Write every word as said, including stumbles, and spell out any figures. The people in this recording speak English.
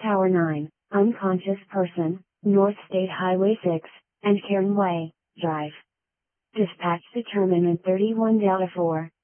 Tower nine, unconscious person, North State Highway six, and Cairn Way, Drive. Dispatch determinant thirty-one Delta four.